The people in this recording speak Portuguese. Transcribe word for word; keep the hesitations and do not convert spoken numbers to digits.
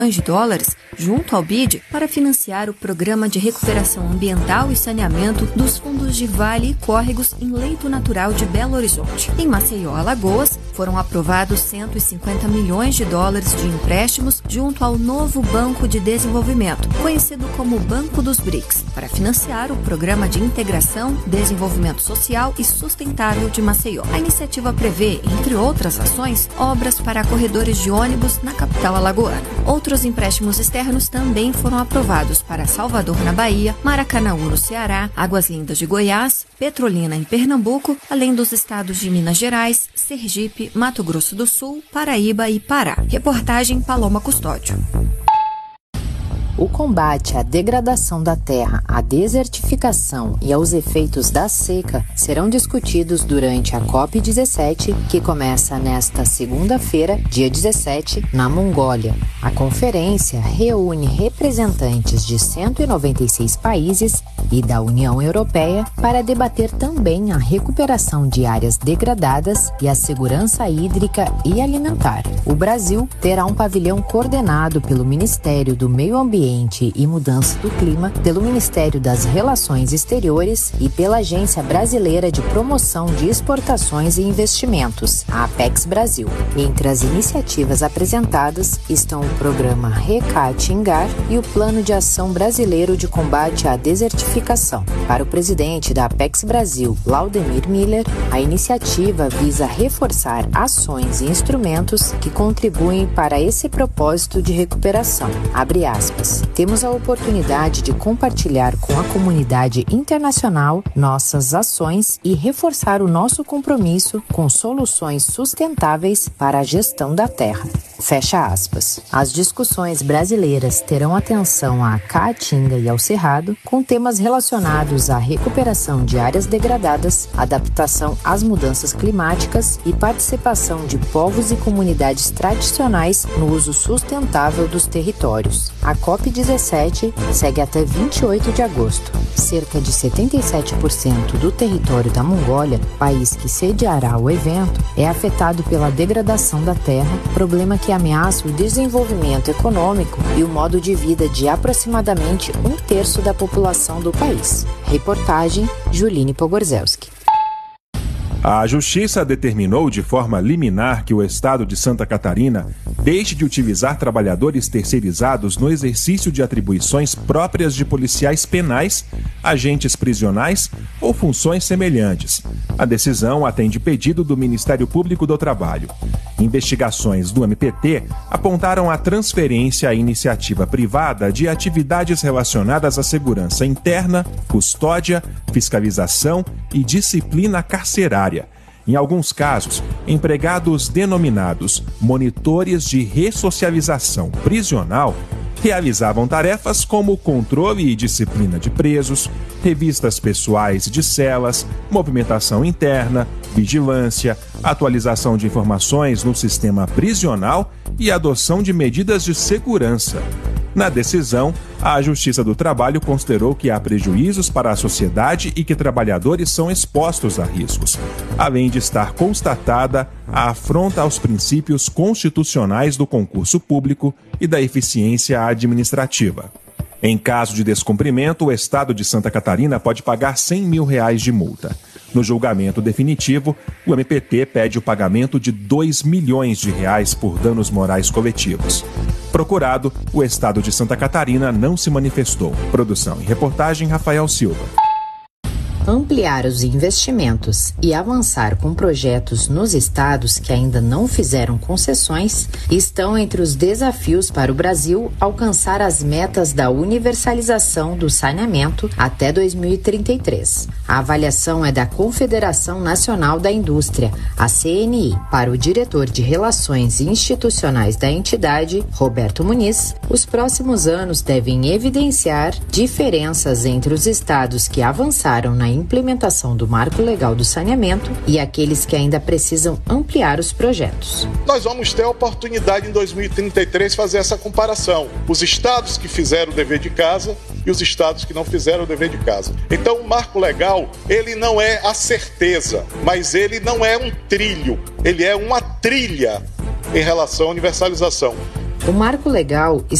de dólares junto ao B I D para financiar o Programa de Recuperação Ambiental e Saneamento dos fundos de vale e córregos em leito natural de Belo Horizonte. Em Maceió, Alagoas, foram aprovados cento e cinquenta milhões de dólares de empréstimos junto ao novo Banco de Desenvolvimento, conhecido como Banco dos B R I C S, para financiar o Programa de Integração, Desenvolvimento Social e Sustentável de Maceió. A iniciativa prevê, entre outras ações, obras para corredores de ônibus na capital alagoana. Outros empréstimos externos também foram aprovados para Salvador, na Bahia, Maracanaú, no Ceará, Águas Lindas de Goiás, Petrolina, em Pernambuco, além dos estados de Minas Gerais, Sergipe, Mato Grosso do Sul, Paraíba e Pará. Reportagem Paloma Custódio. O combate à degradação da terra, à desertificação e aos efeitos da seca serão discutidos durante a COP dezessete, que começa nesta segunda-feira, dia dezessete, na Mongólia. A conferência reúne representantes de cento e noventa e seis países e da União Europeia para debater também a recuperação de áreas degradadas e a segurança hídrica e alimentar. O Brasil terá um pavilhão coordenado pelo Ministério do Meio Ambiente e Mudança do Clima, pelo Ministério das Relações Exteriores e pela Agência Brasileira de Promoção de Exportações e Investimentos, a Apex Brasil. Entre as iniciativas apresentadas estão o programa RECAT-INGAR e o Plano de Ação Brasileiro de Combate à Desertificação. Para o presidente da Apex Brasil, Laudemir Miller, a iniciativa visa reforçar ações e instrumentos que contribuem para esse propósito de recuperação. Abre aspas. Temos a oportunidade de compartilhar com a comunidade internacional nossas ações e reforçar o nosso compromisso com soluções sustentáveis para a gestão da terra. Fecha aspas. As discussões brasileiras terão atenção à Caatinga e ao Cerrado, com temas relacionados à recuperação de áreas degradadas, adaptação às mudanças climáticas e participação de povos e comunidades tradicionais no uso sustentável dos territórios. A COP dezessete segue até vinte e oito de agosto. Cerca de setenta e sete por cento do território da Mongólia, país que sediará o evento, é afetado pela degradação da terra, problema que ameaça o desenvolvimento econômico e o modo de vida de aproximadamente um terço da população do país. Reportagem Juline Pogorzelski. A Justiça determinou de forma liminar que o Estado de Santa Catarina deixe de utilizar trabalhadores terceirizados no exercício de atribuições próprias de policiais penais, agentes prisionais ou funções semelhantes. A decisão atende pedido do Ministério Público do Trabalho. Investigações do M P T apontaram a transferência à iniciativa privada de atividades relacionadas à segurança interna, custódia, fiscalização e disciplina carcerária. Em alguns casos, empregados denominados monitores de ressocialização prisional realizavam tarefas como controle e disciplina de presos, revistas pessoais de celas, movimentação interna, vigilância, atualização de informações no sistema prisional e adoção de medidas de segurança. Na decisão, a Justiça do Trabalho considerou que há prejuízos para a sociedade e que trabalhadores são expostos a riscos, além de estar constatada a afronta aos princípios constitucionais do concurso público e da eficiência administrativa. Em caso de descumprimento, o Estado de Santa Catarina pode pagar cem mil reais de multa. No julgamento definitivo, o M P T pede o pagamento de dois milhões de reais por danos morais coletivos. Procurado, o Estado de Santa Catarina não se manifestou. Produção e reportagem, Rafael Silva. Ampliar os investimentos e avançar com projetos nos estados que ainda não fizeram concessões estão entre os desafios para o Brasil alcançar as metas da universalização do saneamento até dois mil e trinta e três. A avaliação é da Confederação Nacional da Indústria, a C N I. Para o diretor de Relações Institucionais da entidade, Roberto Muniz, os próximos anos devem evidenciar diferenças entre os estados que avançaram na implementação do marco legal do saneamento e aqueles que ainda precisam ampliar os projetos. Nós vamos ter a oportunidade em dois mil e trinta e três fazer essa comparação. Os estados que fizeram o dever de casa e os estados que não fizeram o dever de casa. Então o marco legal, ele não é a certeza, mas ele não é um trilho, ele é uma trilha em relação à universalização. O marco legal